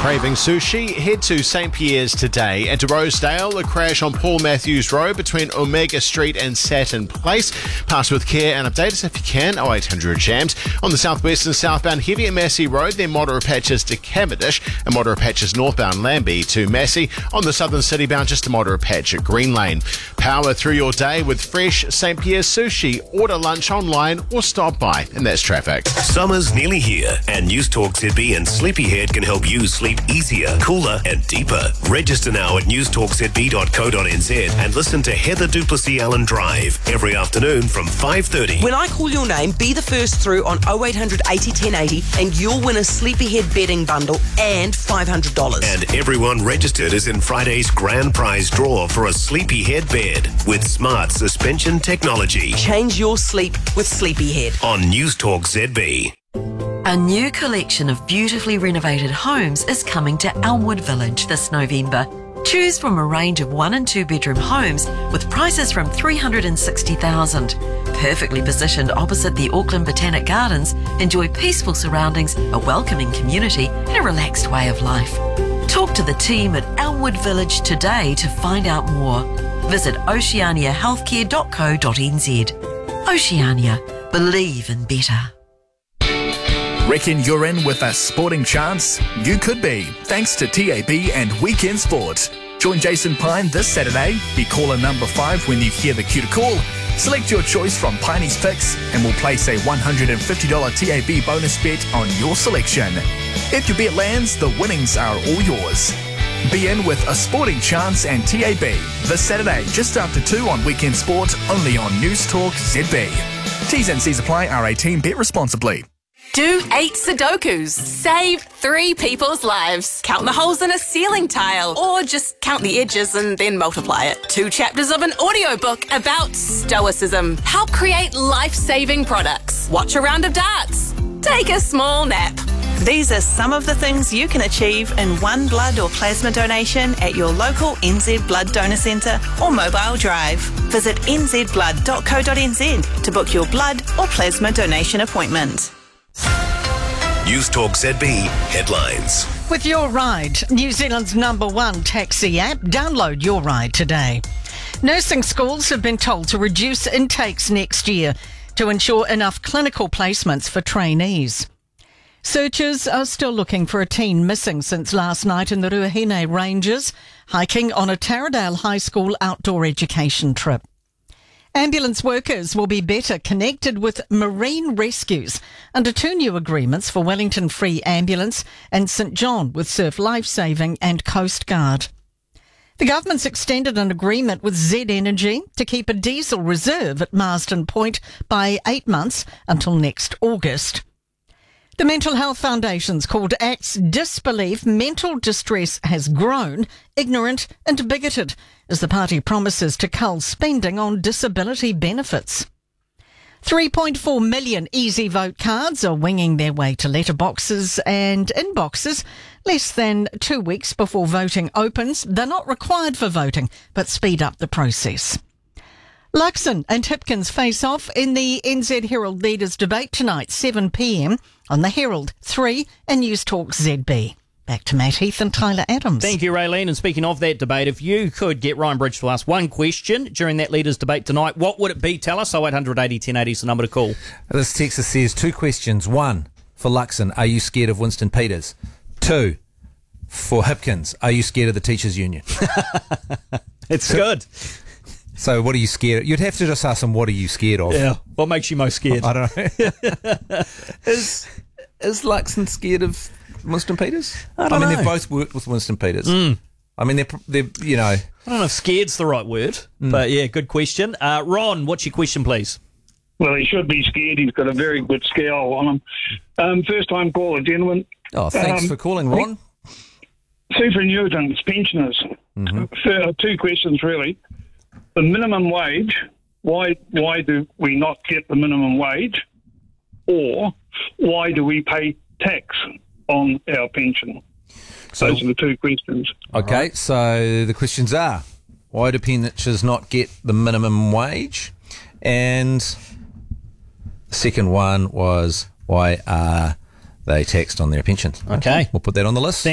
Craving sushi? Head to St. Pierre's today and to Rosedale, a crash on Paul Matthews Road between Omega Street and Saturn Place. Pass with care and update us if you can, 0800 Jams. On the southwest and southbound heavy at Massey Road, then moderate patches to Cavendish and moderate patches northbound Lambie to Massey. On the southern city bound, just a moderate patch at Green Lane. Power through your day with fresh St. Pierre's sushi. Order lunch online or stop by, and that's traffic. Summer's nearly here, and News Talk ZB and Sleepyhead can help you sleep easier, cooler and deeper. Register now at newstalkzb.co.nz and listen to Heather Duplessis Allen Drive every afternoon from 5:30. When I call your name, be the first through on 0800 80 1080 and you'll win a Sleepyhead bedding bundle and $500. And everyone registered is in Friday's grand prize draw for a Sleepyhead bed with smart suspension technology. Change your sleep with Sleepyhead. On News Talk ZB. A new collection of beautifully renovated homes is coming to Elmwood Village this November. Choose from a range of 1 and 2 bedroom homes with prices from $360,000. Perfectly positioned opposite the Auckland Botanic Gardens, enjoy peaceful surroundings, a welcoming community and a relaxed way of life. Talk to the team at Elmwood Village today to find out more. Visit oceaniahealthcare.co.nz. Oceania. Believe in better. Reckon you're in with a sporting chance? You could be, thanks to TAB and Weekend Sport. Join Jason Pine this Saturday. Be caller number 5 when you hear the cue to call. Select your choice from Piney's Picks and we'll place a $150 TAB bonus bet on your selection. If your bet lands, the winnings are all yours. Be in with a sporting chance and TAB this Saturday just after 2 on Weekend Sport, only on News Talk ZB. T's and C's apply. R18. Bet responsibly. Do 8 Sudokus. Save 3 people's lives. Count the holes in a ceiling tile, or just count the edges and then multiply it. 2 chapters of an audiobook about stoicism. Help create life-saving products. Watch a round of darts. Take a small nap. These are some of the things you can achieve in one blood or plasma donation at your local NZ Blood Donor Centre or mobile drive. Visit nzblood.co.nz to book your blood or plasma donation appointment. News Talk ZB headlines. With Your Ride, New Zealand's #1 taxi app, download Your Ride today. Nursing schools have been told to reduce intakes next year to ensure enough clinical placements for trainees. Searchers are still looking for a teen missing since last night in the Ruahine Ranges, hiking on a Taradale High School outdoor education trip. Ambulance workers will be better connected with marine rescues under 2 new agreements for Wellington Free Ambulance and St John with Surf Lifesaving and Coast Guard. The government's extended an agreement with Z Energy to keep a diesel reserve at Marsden Point by 8 months until next August. The Mental Health Foundation's call to ACT's disbelief mental distress has grown, ignorant and bigoted as the party promises to cull spending on disability benefits. 3.4 million Easy Vote cards are winging their way to letterboxes and inboxes less than 2 weeks before voting opens. They're not required for voting, but speed up the process. Luxon and Hipkins face off in the NZ Herald Leaders Debate tonight, 7 p.m. on the Herald 3 and News Talk ZB. Back to Matt Heath and Tyler Adams. Thank you, Raylene. And speaking of that debate, if you could get Ryan Bridge to ask one question during that Leaders Debate tonight, what would it be? Tell us. 0800 80 1080 is the number to call. This texter says 2 questions. 1, for Luxon, are you scared of Winston Peters? 2, for Hipkins, are you scared of the Teachers Union? It's good. So what are you scared of? You'd have to just ask them, what are you scared of? Yeah. What makes you most scared? I don't know. Is Luxon scared of Winston Peters? I don't know. They've both worked with Winston Peters. I mean, they're you know. I don't know if scared's the right word, but yeah, good question. Ron, what's your question, please? Well, he should be scared. He's got a very good scowl on him. First time caller, gentlemen. Oh, thanks for calling, Ron. Superannuitants, pensioners. 2 questions, really. The minimum wage, why do we not get the minimum wage? Or why do we pay tax on our pension? Those are the 2 questions. Okay, so the questions are, why do pensioners not get the minimum wage? And the second one was, why are they taxed on their pensions? Okay. We'll put that on the list.